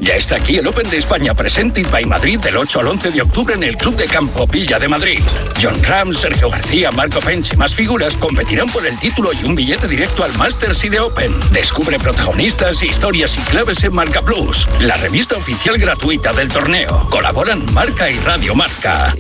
Ya está aquí el Open de España Presented by Madrid del 8 al 11 de octubre en el Club de Campo Villa de Madrid. John Ram, Sergio García, Marco Pence y más figuras competirán por el título y un billete directo al Masters y de Open. Descubre protagonistas, historias y claves en Marca Plus, la revista oficial gratuita del torneo. Colaboran Marca y Radio Marca.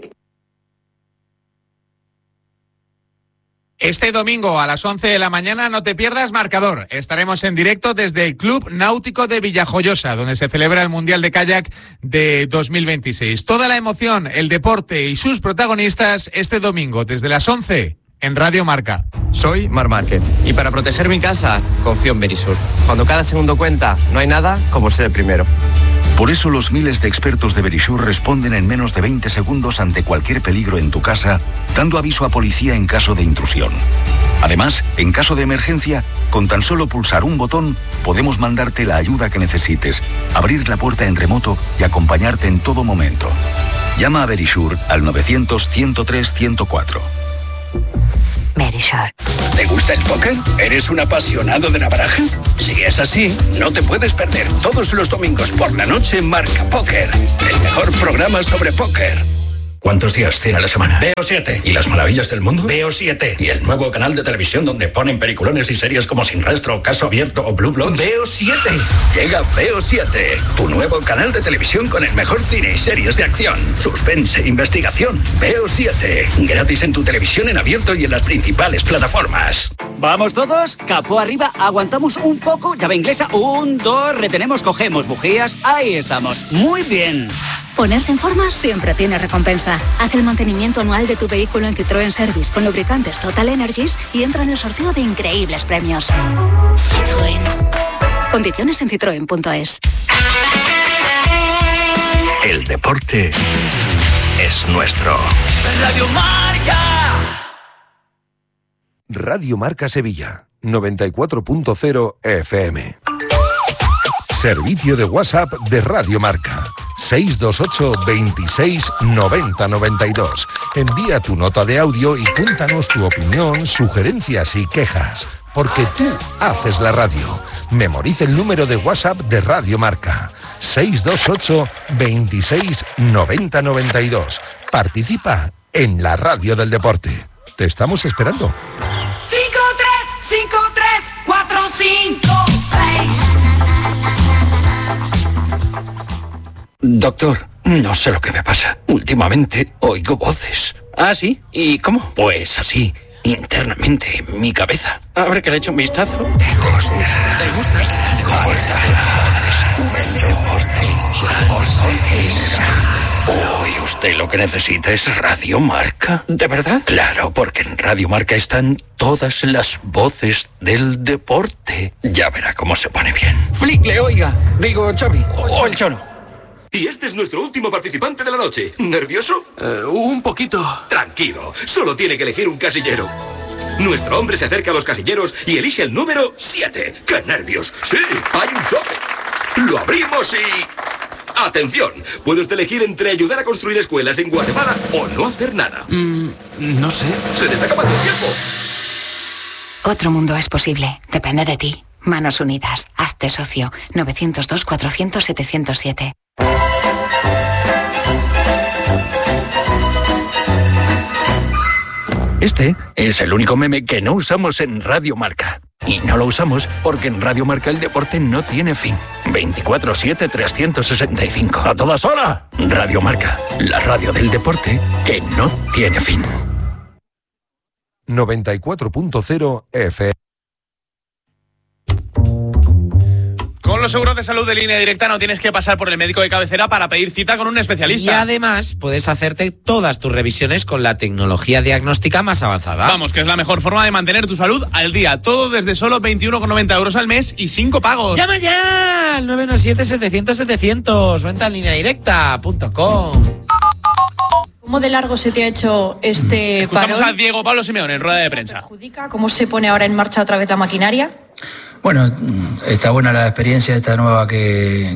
Este domingo a las 11 de la mañana no te pierdas Marcador. Estaremos en directo desde el Club Náutico de Villajoyosa, donde se celebra el Mundial de Kayak de 2026. Toda la emoción, el deporte y sus protagonistas este domingo desde las 11 en Radio Marca. Soy Marc Márquez y para proteger mi casa confío en Verisur. Cuando cada segundo cuenta, no hay nada como ser el primero. Por eso los miles de expertos de Verisur responden en menos de 20 segundos ante cualquier peligro en tu casa, dando aviso a policía en caso de intrusión. Además, en caso de emergencia, con tan solo pulsar un botón, podemos mandarte la ayuda que necesites, abrir la puerta en remoto y acompañarte en todo momento. Llama a Verisur al 900-103-104. Verisur. ¿Te gusta el póker? ¿Eres un apasionado de la baraja? Si es así, no te puedes perder todos los domingos por la noche Marca Póker, el mejor programa sobre póker. ¿Cuántos días tiene a la semana? Veo 7. ¿Y las maravillas del mundo? Veo 7. ¿Y el nuevo canal de televisión donde ponen peliculones y series como Sin Rastro, Caso Abierto o Blue Bloods? Veo 7. Llega Veo 7, tu nuevo canal de televisión con el mejor cine y series de acción, suspense, investigación. Veo 7. Gratis en tu televisión en abierto y en las principales plataformas. ¿Vamos todos? Capó arriba, aguantamos un poco, llave inglesa, 1, 2, retenemos, cogemos bujías, ahí estamos. Muy bien. Ponerse en forma siempre tiene recompensa. Haz el mantenimiento anual de tu vehículo en Citroën Service con lubricantes Total Energies y entra en el sorteo de increíbles premios. Citroën. Condiciones en citroen.es. El deporte es nuestro. Radio Marca. Radio Marca Sevilla, 94.0 FM. Servicio de WhatsApp de Radio Marca. 628 26 90 92. Envía tu nota de audio y cuéntanos tu opinión, sugerencias y quejas. Porque tú haces la radio. Memoriza el número de WhatsApp de Radio Marca. 628 26 90 92. Participa en la radio del deporte. Te estamos esperando. 5-3-5-3-4-5-6. Doctor, no sé lo que me pasa. Últimamente oigo voces. ¿Ah, sí? ¿Y cómo? Pues así, internamente, en mi cabeza. A ver que le eche un vistazo. ¿Te gusta? ¿Te gusta? Hoy usted lo que necesita es Radio Marca. ¿De verdad? Claro, porque en Radio Marca están todas las voces del deporte. Ya verá cómo se pone bien. Flickle, oiga. Digo, Xavi. O el Cholo. Y este es nuestro último participante de la noche. ¿Nervioso? Un poquito. Tranquilo, solo tiene que elegir un casillero. Nuestro hombre se acerca a los casilleros y elige el número 7. ¡Qué nervios! ¡Sí, hay un sobre! Lo abrimos y... ¡Atención! Puede usted elegir entre ayudar a construir escuelas en Guatemala o no hacer nada. No sé. ¡Se le está acabando el tiempo! Otro mundo es posible. Depende de ti. Manos Unidas. Hazte socio. 902-400-707. Este es el único meme que no usamos en Radio Marca. Y no lo usamos porque en Radio Marca el deporte no tiene fin. 24/7-365. ¡A todas horas! Radio Marca, la radio del deporte que no tiene fin. 94.0 FM. Con los seguros de salud de Línea Directa no tienes que pasar por el médico de cabecera para pedir cita con un especialista. Y además puedes hacerte todas tus revisiones con la tecnología diagnóstica más avanzada. Vamos, que es la mejor forma de mantener tu salud al día. Todo desde solo 21,90 euros al mes y 5 pagos. ¡Llama ya! Al 917-700-700. Venta en lineadirecta.com. ¿Cómo de largo se te ha hecho este Escuchamos parón? a Diego Pablo Simeone en rueda de prensa. ¿Cómo se pone ahora en marcha otra vez la maquinaria? Bueno, está buena la experiencia esta nueva que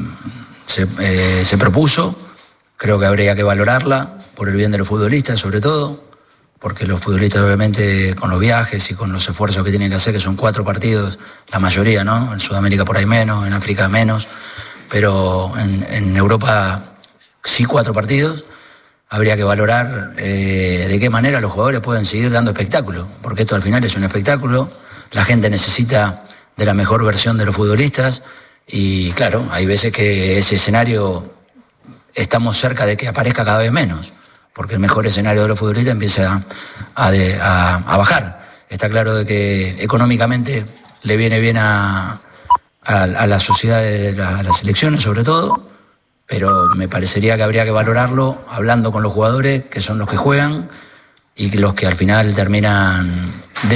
se propuso. Creo que habría que valorarla por el bien de los futbolistas, sobre todo, porque los futbolistas obviamente con los viajes y con los esfuerzos que tienen que hacer, que son 4 partidos, la mayoría, ¿no? En Sudamérica por ahí menos, en África menos. pero en Europa sí 4 partidos. Habría que valorar de qué manera los jugadores pueden seguir dando espectáculo, porque esto al final es un espectáculo, la gente necesita de la mejor versión de los futbolistas y claro, hay veces que ese escenario estamos cerca de que aparezca cada vez menos, porque el mejor escenario de los futbolistas empieza a bajar. Está claro de que económicamente le viene bien a la sociedad de las selecciones sobre todo, pero me parecería que habría que valorarlo hablando con los jugadores, que son los que juegan y los que al final terminan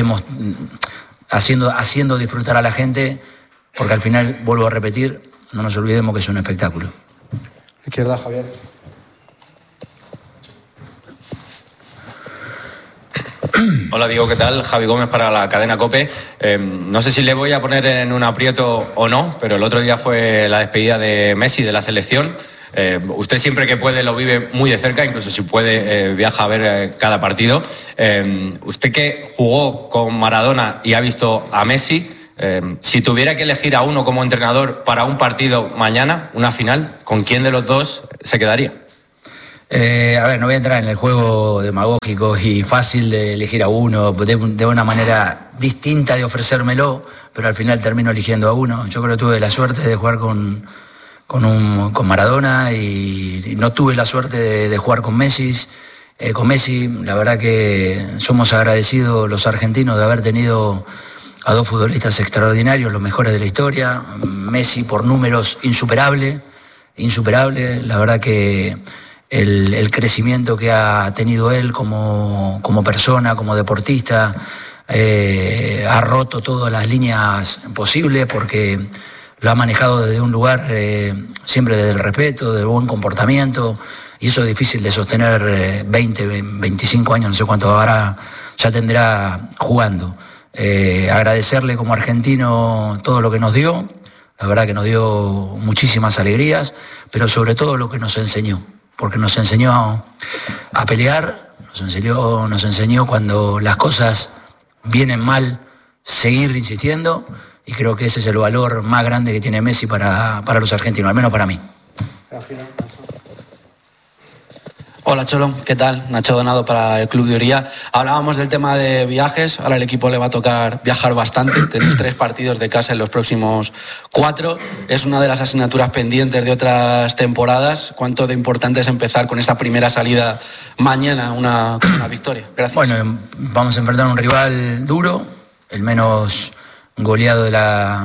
haciendo disfrutar a la gente, porque al final, vuelvo a repetir, no nos olvidemos que es un espectáculo. Izquierda, Javier. Hola Diego, ¿qué tal? Javi Gómez para la cadena COPE. No sé si le voy a poner en un aprieto o no, pero el otro día fue la despedida de Messi de la selección. Usted siempre que puede lo vive muy de cerca, incluso si puede viaja a ver cada partido. Usted que jugó con Maradona y ha visto a Messi, si tuviera que elegir a uno como entrenador para un partido mañana, una final, ¿con quién de los dos se quedaría? A ver, no voy a entrar en el juego demagógico y fácil de elegir a uno, de una manera distinta de ofrecérmelo, pero al final termino eligiendo a uno. Yo creo que tuve la suerte de jugar con Maradona y no tuve la suerte de jugar con Messi. La verdad que somos agradecidos los argentinos de haber tenido a 2 futbolistas extraordinarios, los mejores de la historia. Messi por números insuperable. La verdad que el crecimiento que ha tenido él como persona, como deportista, ha roto todas las líneas posibles porque lo ha manejado desde un lugar siempre desde el respeto, del buen comportamiento, y eso es difícil de sostener 25 años, no sé cuánto ahora ya tendrá jugando. Agradecerle como argentino todo lo que nos dio, la verdad que nos dio muchísimas alegrías, pero sobre todo lo que nos enseñó, porque nos enseñó a pelear, nos enseñó cuando las cosas vienen mal, seguir insistiendo, y creo que ese es el valor más grande que tiene Messi para los argentinos, al menos para mí. Hola Cholo, ¿qué tal? Nacho Donado para el Club de Oría. Hablábamos del tema de viajes, ahora al equipo le va a tocar viajar bastante, tenéis 3 partidos de casa en los próximos 4, es una de las asignaturas pendientes de otras temporadas. ¿Cuánto de importante es empezar con esta primera salida mañana, una victoria? Gracias. Bueno, vamos a enfrentar a un rival duro, el menos goleado de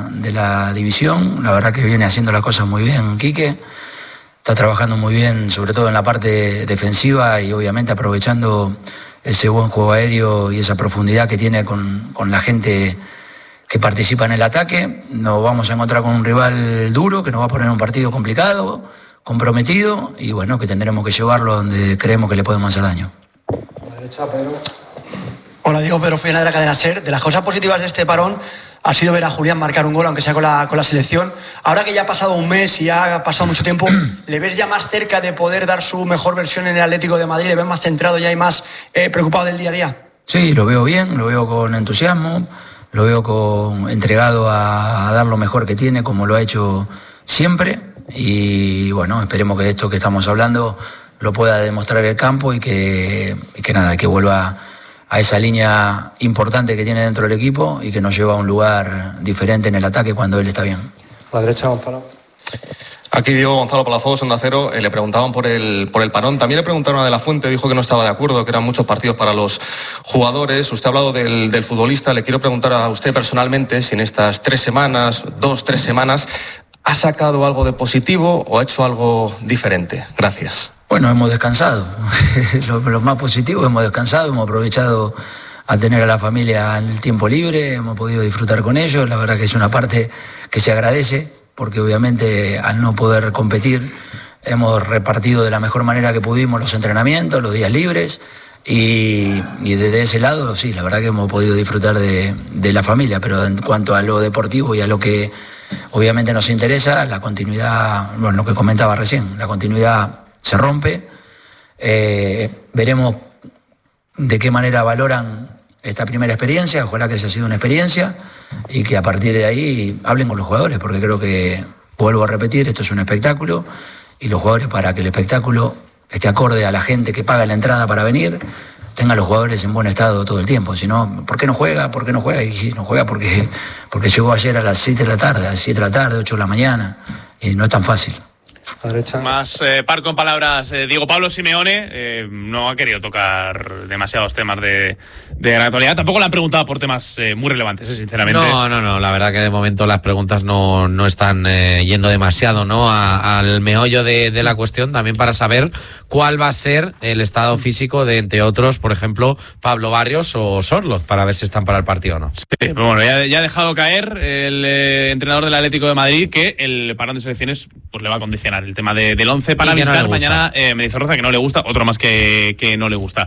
la división, la verdad que viene haciendo las cosas muy bien Quique. Está trabajando muy bien, sobre todo en la parte defensiva y obviamente aprovechando ese buen juego aéreo y esa profundidad que tiene con la gente que participa en el ataque. Nos vamos a encontrar con un rival duro que nos va a poner un partido complicado, comprometido y bueno, que tendremos que llevarlo donde creemos que le podemos hacer daño. A la derecha, Pedro. Hola, Diego, Pedro Follana de la cadena SER. De las cosas positivas de este parón ha sido ver a Julián marcar un gol, aunque sea con la selección. Ahora que ya ha pasado un mes y ya ha pasado mucho tiempo, ¿le ves ya más cerca de poder dar su mejor versión en el Atlético de Madrid? ¿Le ves más centrado ya y más preocupado del día a día? Sí, lo veo bien, lo veo con entusiasmo, lo veo entregado a dar lo mejor que tiene, como lo ha hecho siempre. Y bueno, esperemos que esto que estamos hablando lo pueda demostrar el campo y que vuelva a esa línea importante que tiene dentro del equipo y que nos lleva a un lugar diferente en el ataque cuando él está bien. A la derecha, Gonzalo. Aquí Diego Gonzalo Palafox, Onda Cero. Le preguntaban por el parón. También le preguntaron a De La Fuente, dijo que no estaba de acuerdo, que eran muchos partidos para los jugadores. Usted ha hablado del futbolista. Le quiero preguntar a usted personalmente si en estas 3 semanas, 2-3 semanas, ¿ha sacado algo de positivo o ha hecho algo diferente? Gracias. Bueno, hemos descansado. Lo más positivo, hemos descansado, hemos aprovechado a tener a la familia en el tiempo libre, hemos podido disfrutar con ellos. La verdad que es una parte que se agradece, porque obviamente al no poder competir hemos repartido de la mejor manera que pudimos los entrenamientos, los días libres, y desde ese lado sí, la verdad que hemos podido disfrutar de la familia. Pero en cuanto a lo deportivo y a lo que obviamente nos interesa, la continuidad, bueno, lo que comentaba recién, la continuidad se rompe. Veremos de qué manera valoran esta primera experiencia, ojalá que haya sido una experiencia y que a partir de ahí hablen con los jugadores, porque creo que vuelvo a repetir, esto es un espectáculo y los jugadores, para que el espectáculo esté acorde a la gente que paga la entrada para venir, tenga a los jugadores en buen estado todo el tiempo. Si no, ¿por qué no juega? ¿Por qué no juega? Y si no juega porque llegó ayer a las 7 de la tarde, a las 7 de la tarde, 8 de la mañana, y no es tan fácil. Más parco en palabras, Diego Pablo Simeone no ha querido tocar demasiados temas de la actualidad. Tampoco le han preguntado por temas muy relevantes, sinceramente. No, la verdad que de momento las preguntas no están yendo demasiado, ¿no? Al meollo de la cuestión, también para saber cuál va a ser el estado físico de, entre otros, por ejemplo, Pablo Barrios o Sorloz, para ver si están para el partido o no. Sí, pero bueno, ya ha dejado caer el entrenador del Atlético de Madrid que el parón de selecciones pues le va a condicionar el tema del 11 para visitar mañana Mendizorroza, que no le gusta, otro más que no le gusta.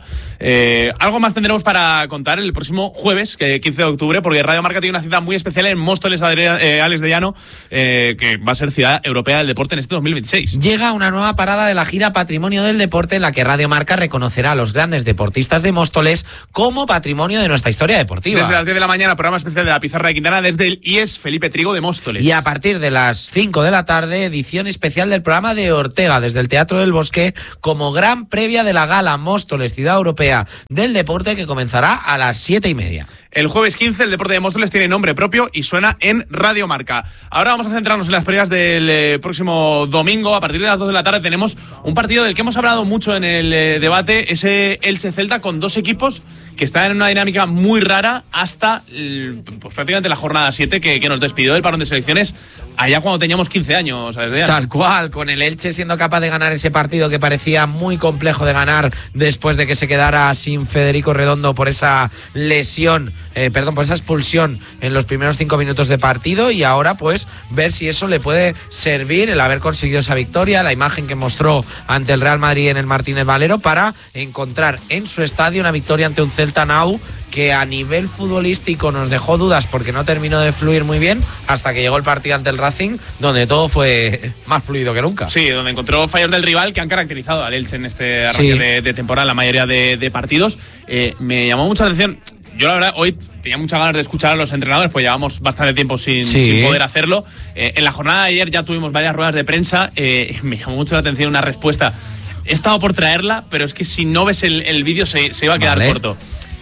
Algo más tendremos para contar el próximo jueves, 15 de octubre, porque Radio Marca tiene una cita muy especial en Móstoles, Alex de Llano, que va a ser Ciudad Europea del Deporte en este 2026. Llega una nueva parada de la gira Patrimonio del Deporte, en la que Radio Marca reconocerá a los grandes deportistas de Móstoles como patrimonio de nuestra historia deportiva. Desde las 10 de la mañana, programa especial de la Pizarra de Quintana desde el IES Felipe Trigo de Móstoles. Y a partir de las 5 de la tarde, edición especial del programa de Ortega desde el Teatro del Bosque, como gran previa de la gala Móstoles Ciudad Europea del Deporte, que comenzará a las 7:30. El jueves 15 el Deporte de Móstoles tiene nombre propio y suena en Radio Marca. Ahora vamos a centrarnos en las previas del próximo domingo. A partir de las 2 de la tarde tenemos un partido del que hemos hablado mucho en el debate, ese Elche-Celta, con dos equipos que están en una dinámica muy rara hasta pues prácticamente la jornada 7 que nos despidió del parón de selecciones allá cuando teníamos 15 años. ¿Sabes? Tal cual, con el Elche siendo capaz de ganar ese partido que parecía muy complejo de ganar después de que se quedara sin Federico Redondo por esa lesión, por esa expulsión en los primeros 5 minutos de partido, y ahora pues ver si eso le puede servir, el haber conseguido esa victoria, la imagen que mostró ante el Real Madrid en el Martínez Valero, para encontrar en su estadio una victoria ante un Celta Now que a nivel futbolístico nos dejó dudas porque no terminó de fluir muy bien hasta que llegó el partido ante el Racing, donde todo fue más fluido que nunca. Sí, donde encontró fallos del rival que han caracterizado al Elche en este arranque de temporada, la mayoría de partidos. Me llamó mucha atención. Yo la verdad hoy tenía muchas ganas de escuchar a los entrenadores, pues llevamos bastante tiempo sin poder hacerlo. En la jornada de ayer ya tuvimos varias ruedas de prensa. Me llamó mucho la atención una respuesta. He estado por traerla, pero es que si no ves el vídeo se iba a quedar corto.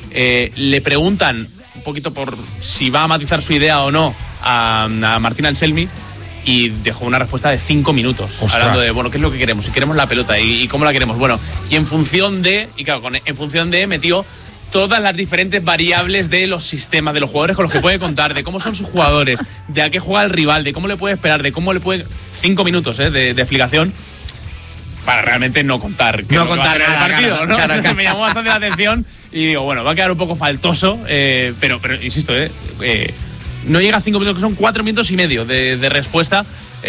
Le preguntan un poquito por si va a matizar su idea o no a Martín Anselmi, y dejó una respuesta de 5 minutos. Ostras. Hablando de, bueno, ¿qué es lo que queremos? Si queremos la pelota y cómo la queremos. Bueno, y en función de metió todas las diferentes variables de los sistemas, de los jugadores con los que puede contar, de cómo son sus jugadores, de a qué juega el rival, de cómo le puede esperar, de cómo le puede... 5 minutos de explicación para realmente no contar nada el partido, claro, ¿no? Claro. Me llamó bastante la atención y digo, bueno, va a quedar un poco faltoso, pero insisto, no llega a 5 minutos, que son 4 minutos y medio de respuesta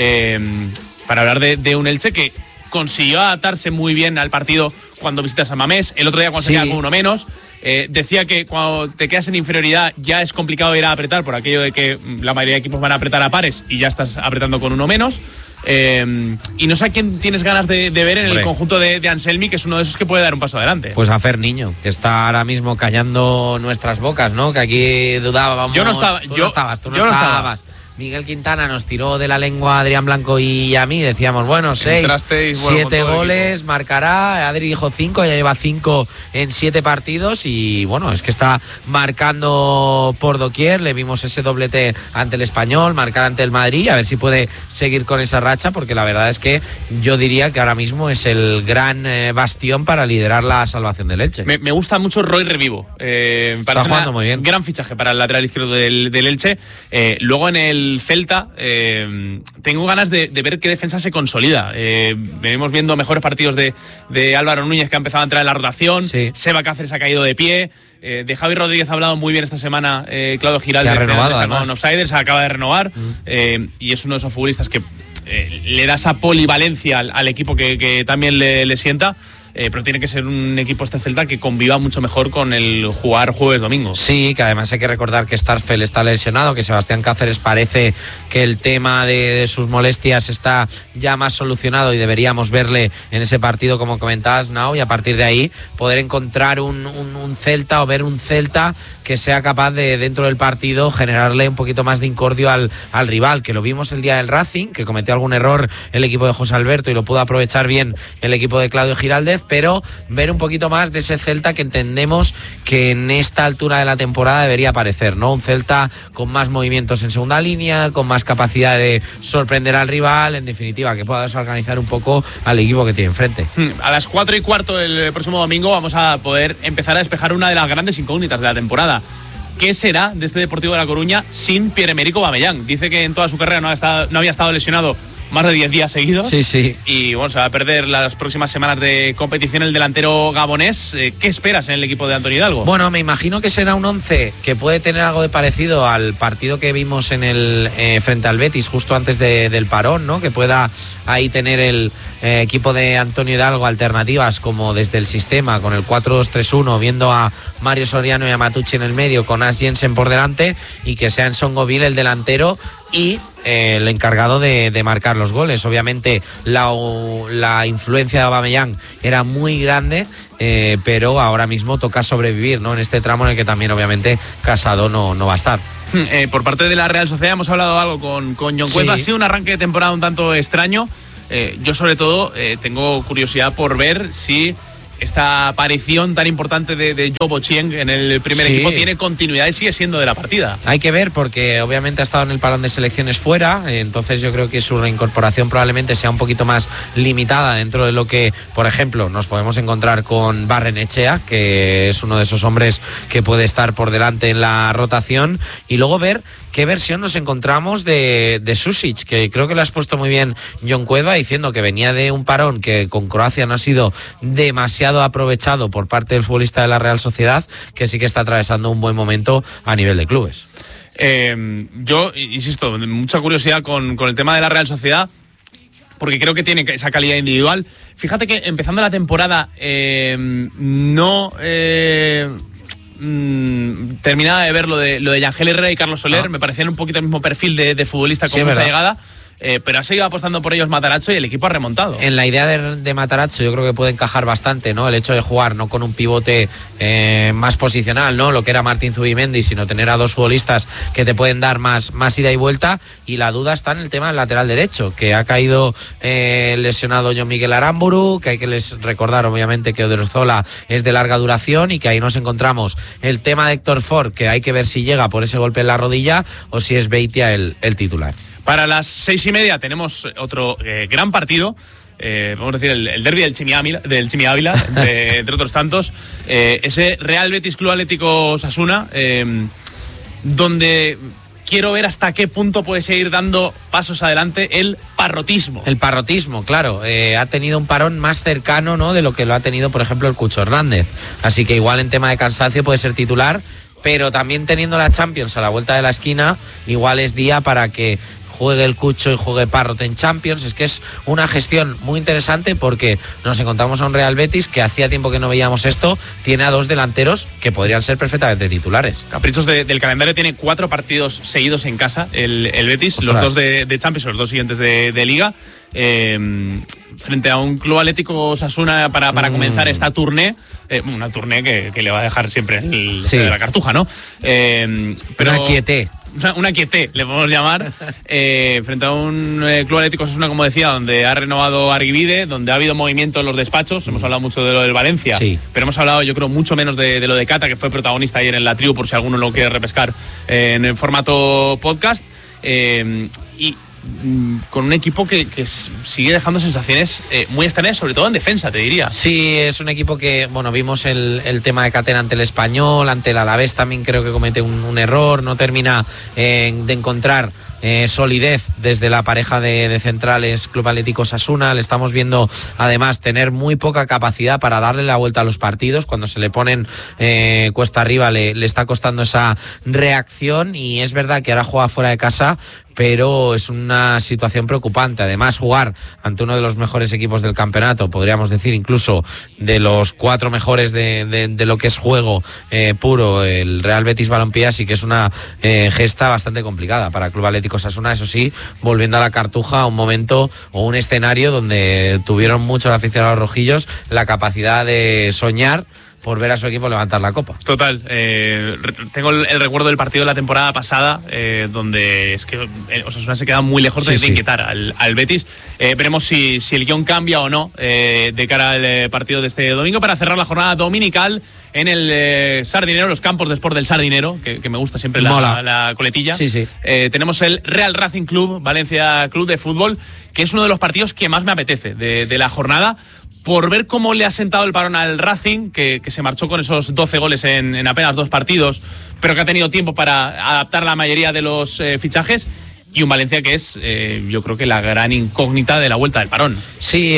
para hablar de un Elche que consiguió adaptarse muy bien al partido cuando visitas a Mamés. El otro día cuando se queda con uno menos, decía que cuando te quedas en inferioridad ya es complicado ir a apretar por aquello de que la mayoría de equipos van a apretar a pares y ya estás apretando con uno menos. Y no sé a quién tienes ganas de ver en el conjunto de Anselmi, que es uno de esos que puede dar un paso adelante. Pues a Fer Niño, que está ahora mismo callando nuestras bocas, ¿no? Que aquí dudábamos. Yo no estaba. Tú no estabas. Miguel Quintana nos tiró de la lengua a Adrián Blanco y a mí, decíamos, bueno, 6, 7 goles, marcará. Adri dijo 5, ya lleva 5 en 7 partidos y bueno, es que está marcando por doquier. Le vimos ese doblete ante el Español, marcar ante el Madrid, a ver si puede seguir con esa racha, porque la verdad es que yo diría que ahora mismo es el gran bastión para liderar la salvación del Elche. Me gusta mucho Roy Revivo. Está jugando muy bien. Gran fichaje para el lateral izquierdo del Elche. Luego en el Celta tengo ganas de ver qué defensa se consolida. Venimos viendo mejores partidos de Álvaro Núñez, que ha empezado a entrar en la rotación. Seba Cáceres ha caído de pie. De Javi Rodríguez ha hablado muy bien esta semana Claudio Giralde, que ha renovado, con Offsiders, acaba de renovar. Y es uno de esos futbolistas que le da esa polivalencia al equipo que también le sienta. pero tiene que ser un equipo este Celta que conviva mucho mejor con el jugar jueves-domingo. Sí, que además hay que recordar que Starfel está lesionado, que Sebastián Cáceres parece que el tema de sus molestias está ya más solucionado y deberíamos verle en ese partido, como comentabas, Nao, y a partir de ahí poder encontrar un Celta o ver un Celta que sea capaz de, dentro del partido, generarle un poquito más de incordio al rival, que lo vimos el día del Racing, que cometió algún error el equipo de José Alberto y lo pudo aprovechar bien el equipo de Claudio Giraldez, pero ver un poquito más de ese Celta que entendemos que en esta altura de la temporada debería aparecer, ¿no? Un Celta con más movimientos en segunda línea, con más capacidad de sorprender al rival, en definitiva, que pueda desorganizar un poco al equipo que tiene enfrente. A las 4:15 del próximo domingo vamos a poder empezar a despejar una de las grandes incógnitas de la temporada. ¿Qué será de este Deportivo de La Coruña sin Pierre-Emerick Aubameyang? Dice que en toda su carrera no había estado lesionado más de 10 días seguidos. Sí. Y bueno, se va a perder las próximas semanas de competición el delantero gabonés. ¿Qué esperas en el equipo de Antonio Hidalgo? Bueno, me imagino que será un 11 que puede tener algo de parecido al partido que vimos en el frente al Betis justo antes del parón, ¿no? Que pueda ahí tener el equipo de Antonio Hidalgo alternativas como desde el sistema, con el 4-2-3-1, viendo a Mario Soriano y a Matucci en el medio, con As Jensen por delante, y que sea Enson Govil el delantero y el encargado de marcar los goles. Obviamente la influencia de Aubameyang era muy grande, pero ahora mismo toca sobrevivir, ¿no? En este tramo en el que también obviamente Casado no va a estar. Por parte de la Real Sociedad hemos hablado algo con John Cueva. Ha sido un arranque de temporada un tanto extraño. Yo sobre todo tengo curiosidad por ver si esta aparición tan importante de Joe Bochieng en el primer equipo tiene continuidad y sigue siendo de la partida. Hay que ver, porque obviamente ha estado en el parón de selecciones fuera, entonces yo creo que su reincorporación probablemente sea un poquito más limitada dentro de lo que, por ejemplo, nos podemos encontrar con Barrenechea, que es uno de esos hombres que puede estar por delante en la rotación, y luego ver qué versión nos encontramos de Susic, que creo que lo has puesto muy bien John Cueva, diciendo que venía de un parón que con Croacia no ha sido demasiado aprovechado por parte del futbolista de la Real Sociedad, que sí que está atravesando un buen momento a nivel de clubes. Yo insisto, mucha curiosidad con el tema de la Real Sociedad, porque creo que tiene esa calidad individual. Fíjate que empezando la temporada terminaba de ver lo de Yangel Herrera y Carlos Soler. Me parecían un poquito el mismo perfil de futbolista con mucha llegada. Pero ha seguido apostando por ellos Matarazzo y el equipo ha remontado. En la idea de Matarazzo yo creo que puede encajar bastante, ¿no? El hecho de jugar no con un pivote más posicional, ¿no? Lo que era Martín Zubimendi, sino tener a dos futbolistas que te pueden dar más ida y vuelta. Y la duda está en el tema del lateral derecho, que ha caído lesionado John Miguel Aramburu, que hay que recordar obviamente que Odriozola es de larga duración y que ahí nos encontramos el tema de Héctor Ford, que hay que ver si llega por ese golpe en la rodilla o si es Beitia el titular. Para las 6:30 tenemos otro gran partido, vamos a decir el derbi del Chimi Ávila, entre otros tantos, ese Real Betis Club Atlético Osasuna, donde quiero ver hasta qué punto puede seguir dando pasos adelante el parrotismo. El parrotismo, claro, ha tenido un parón más cercano, ¿no?, de lo que lo ha tenido, por ejemplo, el Cucho Hernández, así que igual en tema de cansancio puede ser titular, pero también teniendo la Champions a la vuelta de la esquina, igual es día para que juegue el Cucho y juegue Parrot en Champions. Es que es una gestión muy interesante, porque nos encontramos a un Real Betis que hacía tiempo que no veíamos esto, tiene a dos delanteros que podrían ser perfectamente titulares. Caprichos del calendario, tiene 4 partidos seguidos en casa el Betis. Ostras. Los 2 de Champions, los 2 siguientes de Liga, frente a un Club Atlético Osasuna para comenzar esta tournée. Una tournée que le va a dejar siempre de la cartuja, ¿no? Pero una quieté. Una quieté, le podemos llamar, frente a un Club Atlético Osasuna, como decía, donde ha renovado Arguibide, donde ha habido movimiento en los despachos. Hemos hablado mucho de lo del Valencia, pero hemos hablado, yo creo, mucho menos de lo de Cata, que fue protagonista ayer en la tribu, por si alguno lo quiere repescar en el formato podcast. Y con un equipo que sigue dejando sensaciones muy extrañas, sobre todo en defensa, te diría. Sí, es un equipo que, bueno, vimos el tema de Catena ante el Español, ante el Alavés también creo que comete un error, no termina de encontrar solidez desde la pareja de centrales Club Atlético Osasuna. Le estamos viendo además tener muy poca capacidad para darle la vuelta a los partidos. Cuando se le ponen cuesta arriba le está costando esa reacción, y es verdad que ahora juega fuera de casa, pero es una situación preocupante. Además, jugar ante uno de los mejores equipos del campeonato, podríamos decir incluso de los 4 mejores de lo que es juego puro, el Real Betis Balompié, sí que es una gesta bastante complicada para el Club Atlético Osasuna. Eso sí, volviendo a la Cartuja, un momento o un escenario donde tuvieron muchos aficionados rojillos la capacidad de soñar por ver a su equipo levantar la copa. Total. Tengo el recuerdo del partido de la temporada pasada, donde es que Osasuna se queda muy lejos de inquietar al Betis. Veremos si el guión cambia o no de cara al partido de este domingo, para cerrar la jornada dominical en el Sardinero, los campos de Sport del Sardinero, que me gusta siempre la coletilla. Tenemos el Real Racing Club, Valencia Club de Fútbol, que es uno de los partidos que más me apetece de la jornada, por ver cómo le ha sentado el parón al Racing, que se marchó con esos 12 goles en apenas 2 partidos, pero que ha tenido tiempo para adaptar la mayoría de los fichajes. Y un Valencia que es, yo creo que la gran incógnita de la vuelta del parón. Sí,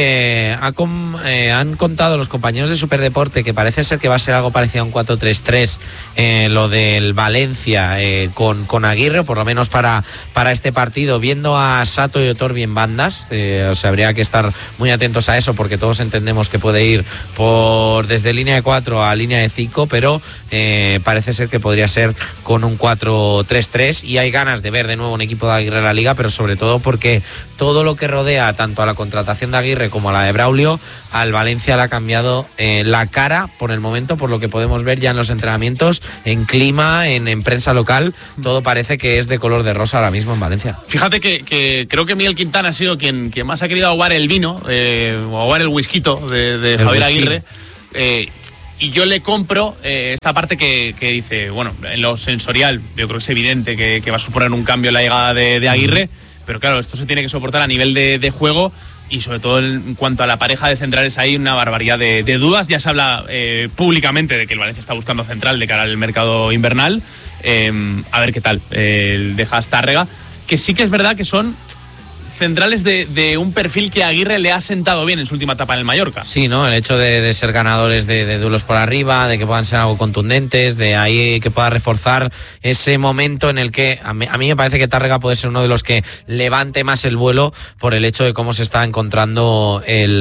han contado los compañeros de Superdeporte que parece ser que va a ser algo parecido a un 4-3-3, lo del Valencia con Aguirre, o por lo menos para este partido, viendo a Sato y Otorbi en bandas. O sea, habría que estar muy atentos a eso, porque todos entendemos que puede ir desde línea de 4 a línea de 5, pero parece ser que podría ser con un 4-3-3, y hay ganas de ver de nuevo un equipo de Aguirre en la Liga, pero sobre todo porque todo lo que rodea tanto a la contratación de Aguirre como a la de Braulio, al Valencia le ha cambiado la cara por el momento, por lo que podemos ver ya en los entrenamientos, en clima, en prensa local. Todo parece que es de color de rosa ahora mismo en Valencia. Fíjate que creo que Miguel Quintana ha sido quien más ha querido ahogar el vino, o ahogar el whisky de Javier Aguirre. Y yo le compro esta parte que dice, bueno, en lo sensorial yo creo que es evidente que va a suponer un cambio en la llegada de Aguirre, pero claro, esto se tiene que soportar a nivel de juego, y sobre todo en cuanto a la pareja de centrales hay una barbaridad de dudas. Ya se habla públicamente de que el Valencia está buscando central de cara al mercado invernal. A ver qué tal deja Tárrega, que sí que es verdad que son centrales de un perfil que a Aguirre le ha sentado bien en su última etapa en el Mallorca. Sí, ¿no? El hecho de ser ganadores de duelos por arriba, de que puedan ser algo contundentes, de ahí que pueda reforzar ese momento en el que a mí me parece que Tárrega puede ser uno de los que levante más el vuelo, por el hecho de cómo se está encontrando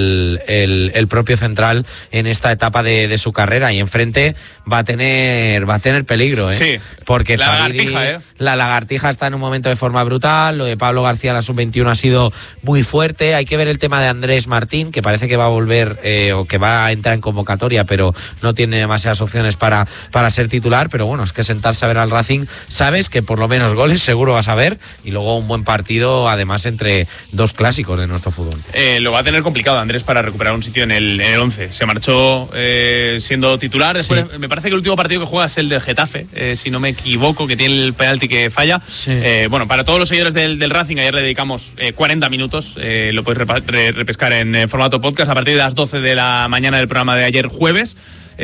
el propio central en esta etapa de su carrera, y enfrente va a tener peligro, Sí, porque la lagartija está en un momento de forma brutal. Lo de Pablo García en la sub-21 ha sido muy fuerte. Hay que ver el tema de Andrés Martín, que parece que va a volver o que va a entrar en convocatoria, pero no tiene demasiadas opciones para ser titular. Pero bueno, es que sentarse a ver al Racing, sabes que por lo menos goles seguro vas a ver, y luego un buen partido, además entre dos clásicos de nuestro fútbol. Lo va a tener complicado Andrés para recuperar un sitio en el 11. Se marchó siendo titular. Después me parece que el último partido que juega es el del Getafe, si no me equivoco, que tiene el penalti que falla. Bueno, para todos los seguidores del Racing, ayer le dedicamos 40 minutos, lo podéis repescar en formato podcast a partir de las 12 de la mañana del programa de ayer jueves.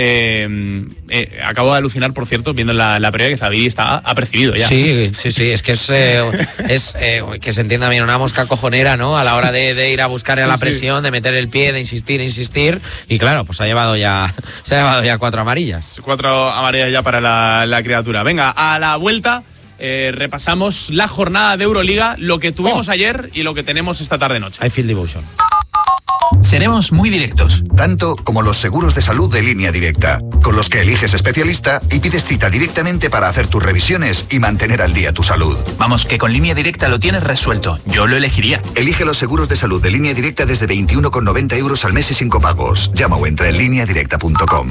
Acabo de alucinar, por cierto, viendo la previa, que Zabiri está apercibido ya. Sí, es que es que se entienda bien, una mosca cojonera, ¿no? A la hora de ir a buscar a la presión, de meter el pie, de insistir, y claro, pues se ha llevado ya 4 amarillas. 4 amarillas ya para la criatura. Venga, a la vuelta repasamos la jornada de Euroliga, lo que tuvimos ayer y lo que tenemos esta tarde-noche. I feel devotion. Seremos muy directos. Tanto como los seguros de salud de Línea Directa, con los que eliges especialista y pides cita directamente para hacer tus revisiones y mantener al día tu salud. Vamos, que con Línea Directa lo tienes resuelto. Yo lo elegiría. Elige los seguros de salud de Línea Directa desde 21,90 € al mes y sin copagos. Llama o entra en lineadirecta.com.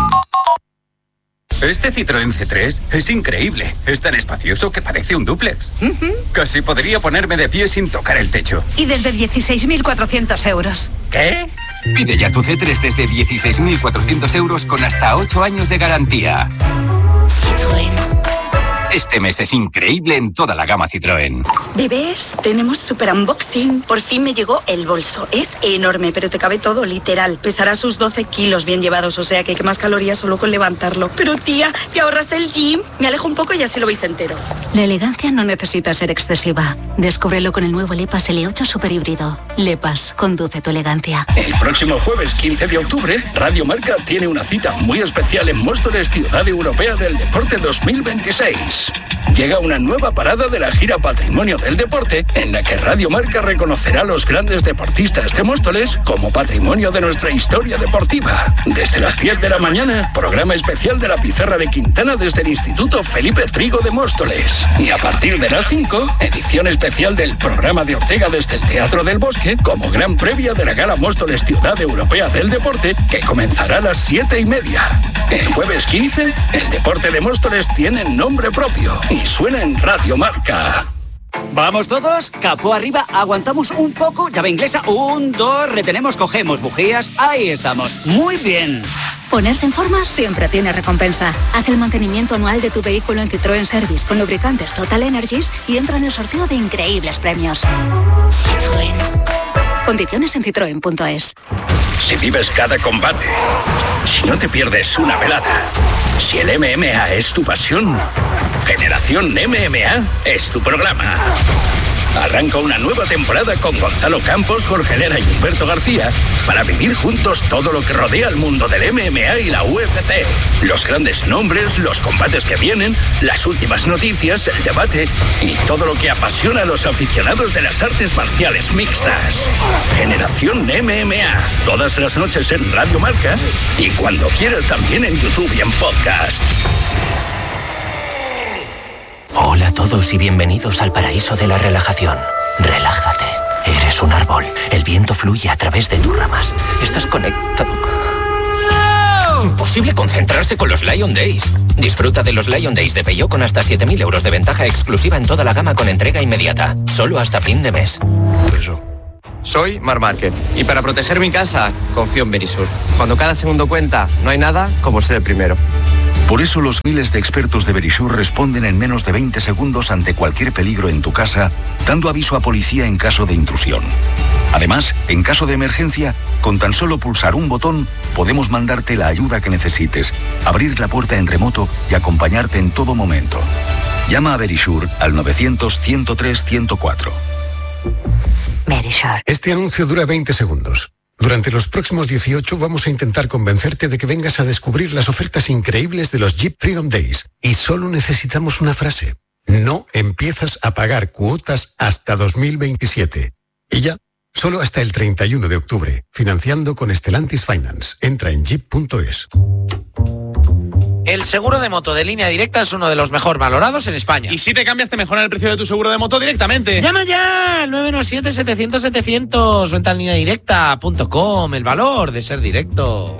Este Citroën C3 es increíble. Es tan espacioso que parece un dúplex. Casi podría ponerme de pie sin tocar el techo. Y desde 16.400 euros. ¿Qué? Pide ya tu C3 desde 16.400 € con hasta 8 años de garantía. Citroën. Este mes es increíble en toda la gama Citroën. Bebés, tenemos super unboxing. Por fin me llegó el bolso. Es enorme, pero te cabe todo, literal. Pesará sus 12 kilos bien llevados, o sea que quemas calorías solo con levantarlo. Pero tía, ¿te ahorras el gym? Me alejo un poco y así lo veis entero. La elegancia no necesita ser excesiva. Descúbrelo con el nuevo Lepas L8 Super Híbrido. Lepas, conduce tu elegancia. El próximo jueves 15 de octubre, Radio Marca tiene una cita muy especial en Móstoles, Ciudad Europea del Deporte 2026. llega una nueva parada de la gira Patrimonio del Deporte, en la que Radio Marca reconocerá a los grandes deportistas de Móstoles como patrimonio de nuestra historia deportiva. Desde las 10 de la mañana, programa especial de la Pizarra de Quintana desde el Instituto Felipe Trigo de Móstoles. Y a partir de las 5, edición especial del programa de Ortega desde el Teatro del Bosque, como gran previa de la Gala Móstoles Ciudad Europea del Deporte, que comenzará a las 7:30. El jueves 15, el deporte de Móstoles tiene nombre propio y suena en Radio Marca. Vamos todos, capó arriba, aguantamos un poco, llave inglesa, 1, 2, retenemos, cogemos, bujías, ahí estamos, muy bien. Ponerse en forma siempre tiene recompensa. Haz el mantenimiento anual de tu vehículo en Citroën Service con lubricantes Total Energies y entra en el sorteo de increíbles premios. Citroën. Condiciones en citroen.es. Si vives cada combate, si no te pierdes una velada, si el MMA es tu pasión, Generación MMA es tu programa. Arranca una nueva temporada con Gonzalo Campos, Jorge Lera y Humberto García para vivir juntos todo lo que rodea el mundo del MMA y la UFC. Los grandes nombres, los combates que vienen, las últimas noticias, el debate y todo lo que apasiona a los aficionados de las artes marciales mixtas. Generación MMA, todas las noches en Radio Marca y cuando quieras también en YouTube y en podcast. Hola a todos y bienvenidos al paraíso de la relajación. Relájate. Eres un árbol. El viento fluye a través de tus ramas. Estás conectado. Imposible concentrarse con los Lion Days. Disfruta de los Lion Days de Peugeot con hasta 7.000 euros de ventaja exclusiva en toda la gama con entrega inmediata. Solo hasta fin de mes. Soy Mar Márquez y para proteger mi casa confío en Verisur. Cuando cada segundo cuenta, no hay nada como ser el primero. Por eso los miles de expertos de Verisur responden en menos de 20 segundos ante cualquier peligro en tu casa, dando aviso a policía en caso de intrusión. Además, en caso de emergencia, con tan solo pulsar un botón, podemos mandarte la ayuda que necesites, abrir la puerta en remoto y acompañarte en todo momento. Llama a Verisur al 900-103-104. Verisur. Este anuncio dura 20 segundos. Durante los próximos 18 vamos a intentar convencerte de que vengas a descubrir las ofertas increíbles de los Jeep Freedom Days. Y solo necesitamos una frase. No empiezas a pagar cuotas hasta 2027. Y ya, solo hasta el 31 de octubre. Financiando con Stellantis Finance. Entra en jeep.es. El seguro de moto de Línea Directa es uno de los mejor valorados en España. Y si te cambias, te mejoran el precio de tu seguro de moto directamente. ¡Llama ya! Al 917-700-700. Venta en lineadirecta.com. El valor de ser directo.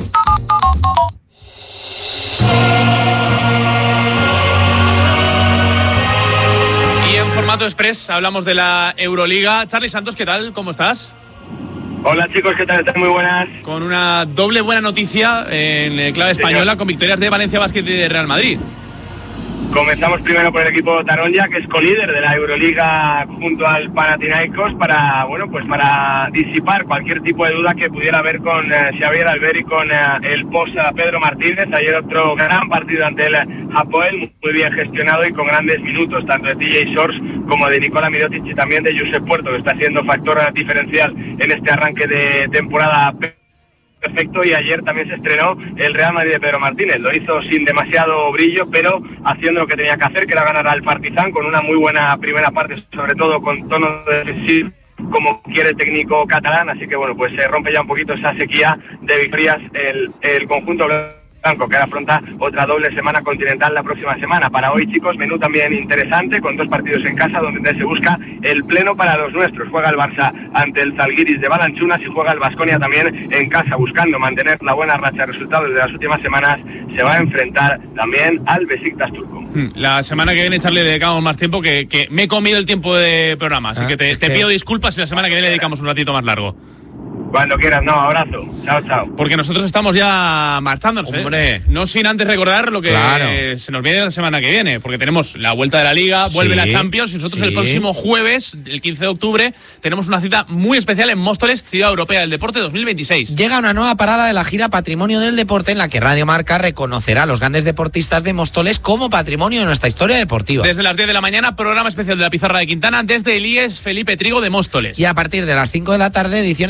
Y en formato express hablamos de la Euroliga. Charly Santos, ¿qué tal? ¿Cómo estás? Hola chicos, ¿qué tal? ¿Están muy buenas? Con una doble buena noticia en clave española, con victorias de Valencia Basket y de Real Madrid. Comenzamos primero con el equipo Taronja, que es colíder de la Euroliga junto al Panathinaikos, para disipar cualquier tipo de duda que pudiera haber con Xavier Albert y con el Posa Pedro Martínez. Ayer otro gran partido ante el Hapoel, muy bien gestionado y con grandes minutos, tanto de TJ Shorts como de Nikola Mirotic y también de Josep Puerto, que está siendo factor diferencial en este arranque de temporada perfecto. Y ayer también se estrenó el Real Madrid de Pedro Martínez. Lo hizo sin demasiado brillo, pero haciendo lo que tenía que hacer, que era ganar al Partizan, con una muy buena primera parte, sobre todo con tono defensivo, como quiere el técnico catalán. Así que bueno, pues se rompe ya un poquito esa sequía de victorias el conjunto blanco, que ahora afronta otra doble semana continental la próxima semana. Para hoy, chicos, menú también interesante, con 2 partidos en casa donde se busca el pleno para los nuestros. Juega el Barça ante el Zalgiris de Balanchunas y juega el Baskonia también en casa, buscando mantener la buena racha de resultados de las últimas semanas. Se va a enfrentar también al Besiktas turco. La semana que viene, Charly, le dedicamos más tiempo, que me he comido el tiempo de programa, así que te pido disculpas si la semana que viene le dedicamos un ratito más largo. Cuando quieras, no, abrazo. Chao, chao. Porque nosotros estamos ya marchándonos, hombre. No sin antes recordar lo que se nos viene la semana que viene, porque tenemos la vuelta de la Liga, vuelve la Champions, y nosotros el próximo jueves, el 15 de octubre, tenemos una cita muy especial en Móstoles, Ciudad Europea del Deporte 2026. Llega una nueva parada de la gira Patrimonio del Deporte, en la que Radio Marca reconocerá a los grandes deportistas de Móstoles como patrimonio de nuestra historia deportiva. Desde las 10 de la mañana, programa especial de la Pizarra de Quintana, desde el IES Felipe Trigo de Móstoles. Y a partir de las 5 de la tarde, edición especial del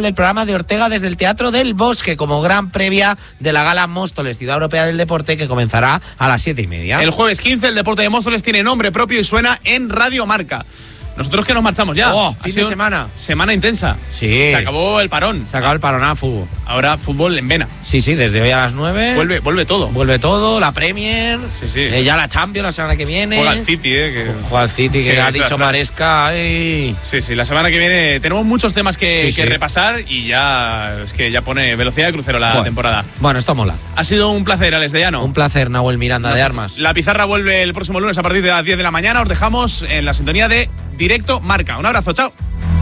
del programa de Ortega desde el Teatro del Bosque, como gran previa de la Gala Móstoles, Ciudad Europea del Deporte, que comenzará a las 7:30. El jueves 15 el Deporte de Móstoles tiene nombre propio y suena en Radio Marca. Nosotros que nos marchamos ya. Fin de semana. Semana intensa. Sí. Se acabó el parón. Se acabó el parón, fútbol. Ahora fútbol en vena. Sí, desde hoy a las 9. Vuelve todo. Vuelve todo, la Premier. Sí. Ya la Champions la semana que viene. Juega el City, Juega el City, que ha dicho Maresca. Sí, la semana que viene tenemos muchos temas que repasar y ya es que ya pone velocidad de crucero la temporada. Bueno, esto mola. Ha sido un placer, Alex de Llano. Un placer, Nahuel Miranda de Armas. La pizarra vuelve el próximo lunes a partir de las 10 de la mañana. Os dejamos en la sintonía de Directo Marca. Un abrazo, chao.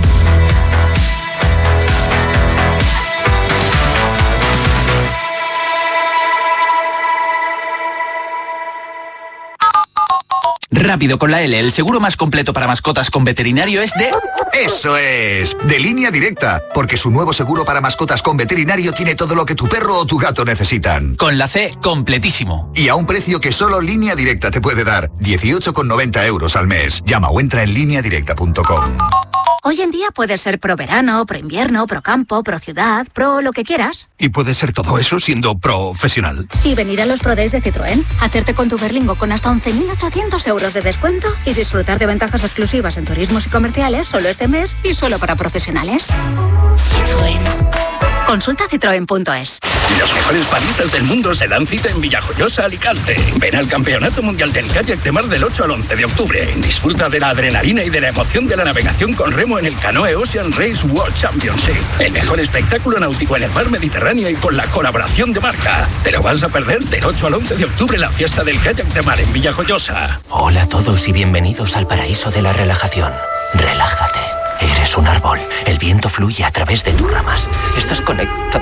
Rápido con la L, el seguro más completo para mascotas con veterinario es de... ¡Eso es! De Línea Directa, porque su nuevo seguro para mascotas con veterinario tiene todo lo que tu perro o tu gato necesitan. Con la C, completísimo. Y a un precio que solo Línea Directa te puede dar, 18,90 euros al mes. Llama o entra en lineadirecta.com. Hoy en día puedes ser pro verano, pro invierno, pro campo, pro ciudad, pro lo que quieras. Y puedes ser todo eso siendo profesional. Y venir a los Pro Days de Citroën, hacerte con tu Berlingo con hasta 11.800 euros de descuento y disfrutar de ventajas exclusivas en turismos y comerciales solo este mes y solo para profesionales. Citroën. Consulta citroen.es. Los mejores paristas del mundo se dan cita en Villajoyosa, Alicante. Ven al Campeonato Mundial del Kayak de Mar del 8 al 11 de octubre. Disfruta de la adrenalina y de la emoción de la navegación con remo en el Canoe Ocean Race World Championship. El mejor espectáculo náutico en el mar Mediterráneo y con la colaboración de Marca. Te lo vas a perder del 8 al 11 de octubre la fiesta del kayak de mar en Villajoyosa. Hola a todos y bienvenidos al paraíso de la relajación. Relájate. Eres un árbol. El viento fluye a través de tus ramas. Estás conectado.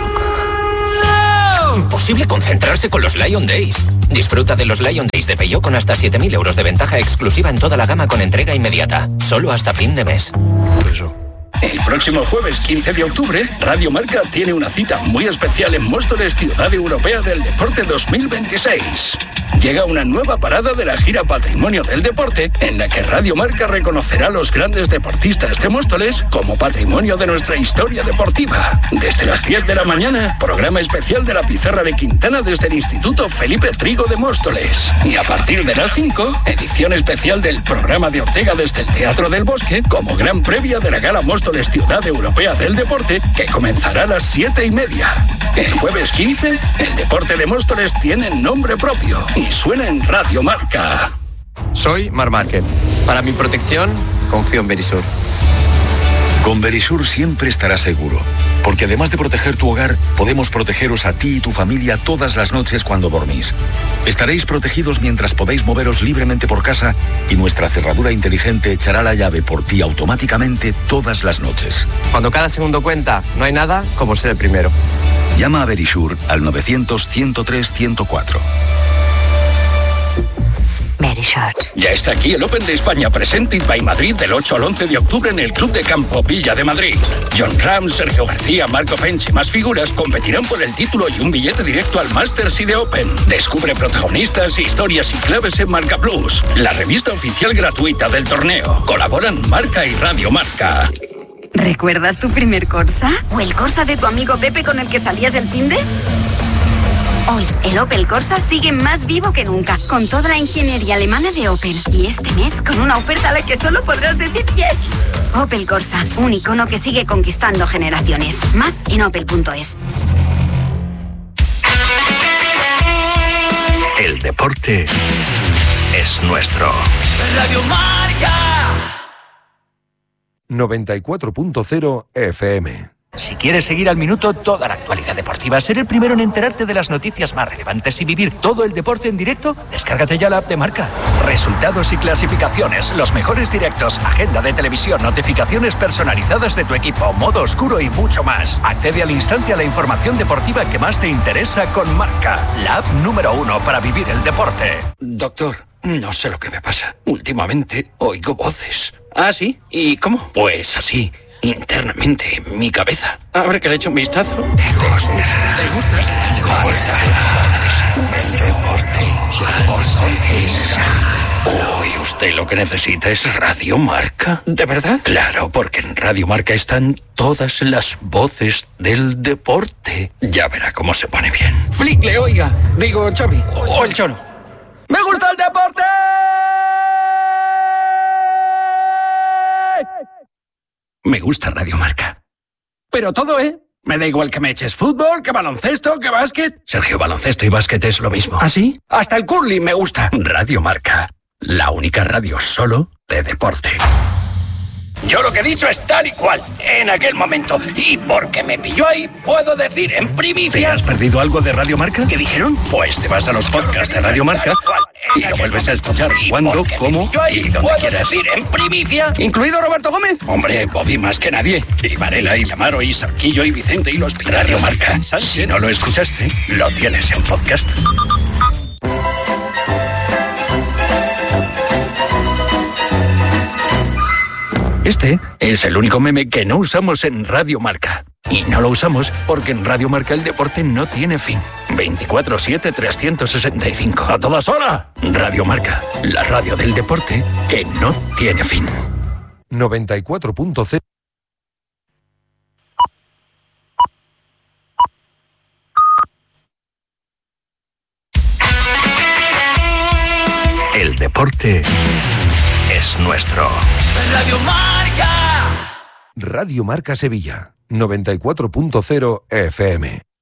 Imposible concentrarse con los Lion Days. Disfruta de los Lion Days de Peugeot con hasta 7.000 euros de ventaja exclusiva en toda la gama con entrega inmediata. Solo hasta fin de mes. El próximo jueves 15 de octubre, Radio Marca tiene una cita muy especial en Móstoles, Ciudad Europea del Deporte 2026. Llega una nueva parada de la gira Patrimonio del Deporte, en la que Radio Marca reconocerá a los grandes deportistas de Móstoles como patrimonio de nuestra historia deportiva. Desde las 10 de la mañana, programa especial de la Pizarra de Quintana desde el Instituto Felipe Trigo de Móstoles. Y a partir de las 5, edición especial del programa de Ortega desde el Teatro del Bosque, como gran previa de la Gala Móstoles Ciudad Europea del Deporte, que comenzará a las 7:30. El jueves 15, el deporte de Móstoles tiene nombre propio y suena en Radio Marca. Soy Marc Márquez. Para mi protección, confío en Verisur. Con Verisur siempre estarás seguro, porque además de proteger tu hogar, podemos protegeros a ti y tu familia todas las noches cuando dormís. Estaréis protegidos mientras podéis moveros libremente por casa y nuestra cerradura inteligente echará la llave por ti automáticamente todas las noches. Cuando cada segundo cuenta, no hay nada como ser el primero. Llama a Verisur al 900-103-104. Verisur. Ya está aquí el Open de España Presented by Madrid del 8 al 11 de octubre en el Club de Campo Villa de Madrid. John Ram, Sergio García, Marco Pench y más figuras competirán por el título y un billete directo al Masters y de Open. Descubre protagonistas, historias y claves en Marca Plus, la revista oficial gratuita del torneo. Colaboran Marca y Radio Marca. ¿Recuerdas tu primer Corsa? ¿O el Corsa de tu amigo Pepe con el que salías el finde? Hoy, el Opel Corsa sigue más vivo que nunca, con toda la ingeniería alemana de Opel. Y este mes, con una oferta a la que solo podrás decir yes. Opel Corsa, un icono que sigue conquistando generaciones. Más en opel.es. El deporte es nuestro. Radio Marca 94.0 FM. Si quieres seguir al minuto toda la actualidad deportiva, ser el primero en enterarte de las noticias más relevantes y vivir todo el deporte en directo, descárgate ya la app de Marca. Resultados y clasificaciones, los mejores directos, agenda de televisión, notificaciones personalizadas de tu equipo, modo oscuro y mucho más. Accede al instante a la información deportiva que más te interesa con Marca, la app número 1 para vivir el deporte. Doctor, no sé lo que me pasa. Últimamente oigo voces. ¿Ah, sí? ¿Y cómo? Pues así. Internamente en mi cabeza. A ver que le echo un vistazo. ¿Te gusta? El deporte es Hoy usted lo que necesita es Radio Marca. ¿De verdad? Claro, porque en Radio Marca están todas las voces del deporte. Ya verá cómo se pone bien. Flickle, oiga. Digo, Xavi. O el Cholo. ¡Me gusta el deporte! Me gusta Radio Marca. Pero todo, ¿eh? Me da igual que me eches fútbol, que baloncesto, que básquet. Sergio, baloncesto y básquet es lo mismo. ¿Ah, sí? Hasta el curling me gusta. Radio Marca. La única radio solo de deporte. Yo lo que he dicho es tal y cual, en aquel momento. Y porque me pilló ahí, puedo decir en primicia... ¿Te has perdido algo de Radio Marca? ¿Qué dijeron? Pues te vas a los podcasts de Radio Marca y lo vuelves a escuchar cuando, cómo y donde quieras. Decir en primicia, incluido Roberto Gómez. Hombre, Bobby más que nadie. Y Varela, y Lamaro, y Sarquillo, y Vicente, y los Radio Marca. Si no lo escuchaste, lo tienes en podcast. Este es el único meme que no usamos en Radio Marca. Y no lo usamos porque en Radio Marca el deporte no tiene fin. 24/7, 365. ¡A todas horas! Radio Marca, la radio del deporte que no tiene fin. 94.0. El deporte es nuestro. Radio Marca. Radio Marca Sevilla, 94.0 FM.